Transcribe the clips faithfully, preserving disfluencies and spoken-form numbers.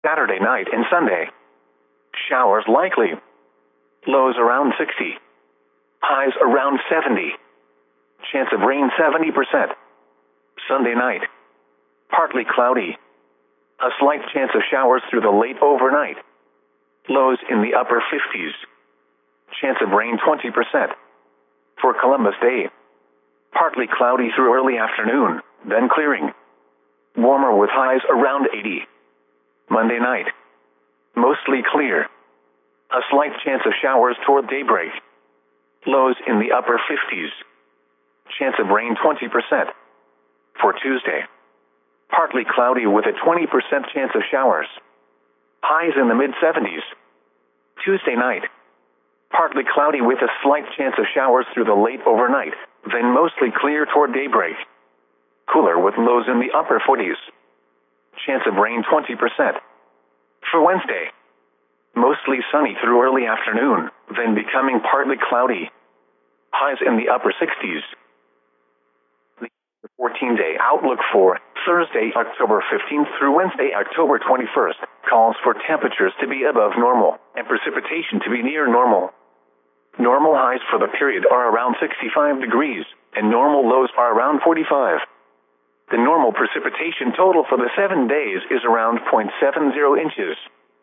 Saturday night and Sunday. Showers likely. Lows around sixty. Highs around seventy. Chance of rain seventy percent. Sunday night. Partly cloudy. A slight chance of showers through the late overnight. Lows in the upper fifties. Chance of rain twenty percent. For Columbus Day. Partly cloudy through early afternoon, then clearing. Warmer with highs around eighty. Monday night. Mostly clear. A slight chance of showers toward daybreak. Lows in the upper fifties. Chance of rain twenty percent. For Tuesday. Partly cloudy with a twenty percent chance of showers. Highs in the mid seventies. Tuesday night. Partly cloudy with a slight chance of showers through the late overnight, then mostly clear toward daybreak. Cooler with lows in the upper forties. Chance of rain twenty percent. For Wednesday. Mostly sunny through early afternoon, then becoming partly cloudy. Highs in the upper sixties. The fourteen-day outlook for Thursday, October fifteenth through Wednesday, October twenty-first, calls for temperatures to be above normal and precipitation to be near normal. Normal highs for the period are around sixty-five degrees, and normal lows are around forty-five. The normal precipitation total for the seven days is around zero point seven zero inches.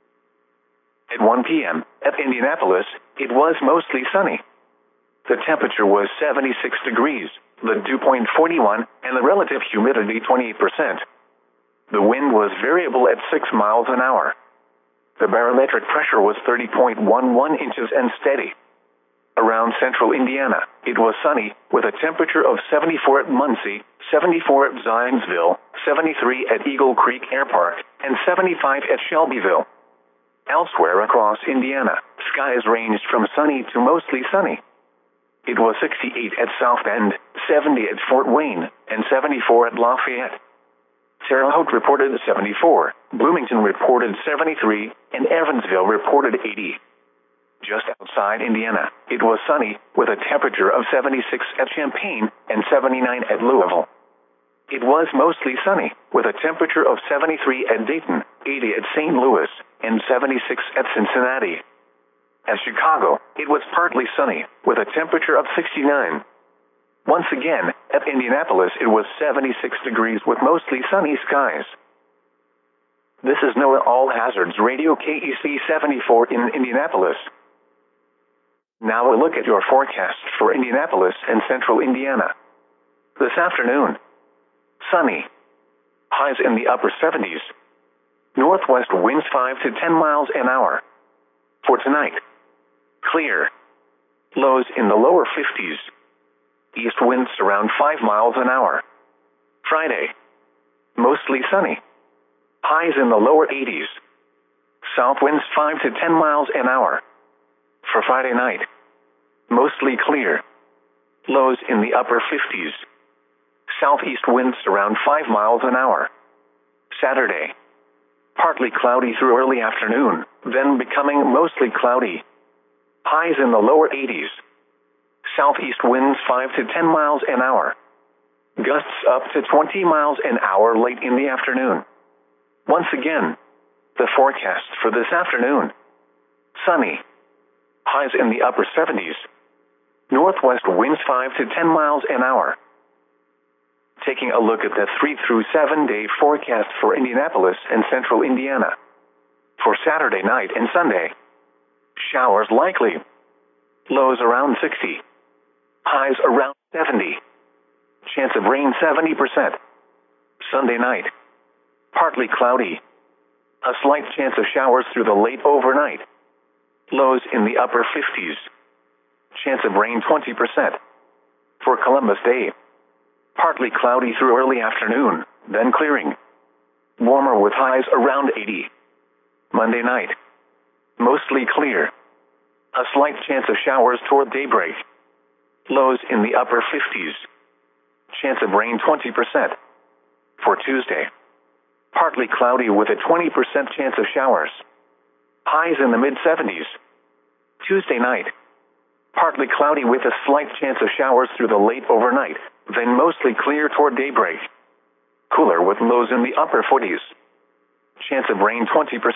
At one p m, at Indianapolis, it was mostly sunny. The temperature was seventy-six degrees, the dew point forty-one, and the relative humidity twenty-eight percent. The wind was variable at six miles an hour. The barometric pressure was thirty point one one inches and steady. Around central Indiana, it was sunny, with a temperature of seventy-four at Muncie, seventy-four at Zionsville, seventy-three at Eagle Creek Air Park, and seventy-five at Shelbyville. Elsewhere across Indiana, skies ranged from sunny to mostly sunny. It was sixty-eight at South Bend, seventy at Fort Wayne, and seventy-four at Lafayette. Terre Haute reported seventy-four, Bloomington reported seventy-three, and Evansville reported eighty. Just outside Indiana, it was sunny, with a temperature of seventy-six at Champaign and seventy-nine at Louisville. It was mostly sunny, with a temperature of seventy-three at Dayton, eighty at Saint Louis, and seventy-six at Cincinnati. At Chicago, it was partly sunny, with a temperature of sixty-nine. Once again, at Indianapolis it was seventy-six degrees with mostly sunny skies. This is NOAA All Hazards Radio K E C seventy-four in Indianapolis. Now a look at your forecast for Indianapolis and central Indiana. This afternoon. Sunny. Highs in the upper seventies. Northwest winds five to ten miles an hour. For tonight. Clear. Lows in the lower fifties. East winds around five miles an hour. Friday. Mostly sunny. Highs in the lower eighties. South winds five to ten miles an hour. For Friday night. Mostly clear. Lows in the upper fifties. Southeast winds around five miles an hour. Saturday. Partly cloudy through early afternoon, then becoming mostly cloudy. Highs in the lower eighties. Southeast winds five to ten miles an hour. Gusts up to twenty miles an hour late in the afternoon. Once again, the forecast for this afternoon. Sunny. Highs in the upper seventies. Northwest winds five to ten miles an hour. Taking a look at the three through seven day forecast for Indianapolis and central Indiana. For Saturday night and Sunday. Showers likely. Lows around sixty. Highs around seventy. Chance of rain seventy percent. Sunday night. Partly cloudy. A slight chance of showers through the late overnight. Lows in the upper fifties. Chance of rain twenty percent. For Columbus Day. Partly cloudy through early afternoon, then clearing. Warmer with highs around eighty. Monday night. Mostly clear. A slight chance of showers toward daybreak. Lows in the upper fifties. Chance of rain twenty percent. For Tuesday. Partly cloudy with a twenty percent chance of showers. Highs in the mid seventies. Tuesday night. Partly cloudy with a slight chance of showers through the late overnight, then mostly clear toward daybreak. Cooler with lows in the upper forties. Chance of rain twenty percent.